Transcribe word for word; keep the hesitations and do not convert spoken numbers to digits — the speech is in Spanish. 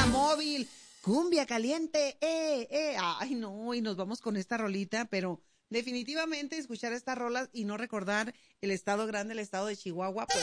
la móvil. Cumbia caliente, eh, eh. Ay, no, y nos vamos con esta rolita, pero definitivamente escuchar estas rolas y no recordar el estado grande, el estado de Chihuahua, pues